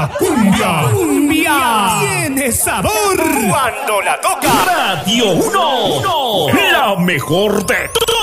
La cumbia tiene sabor cuando la toca Radio 1. La mejor de todas.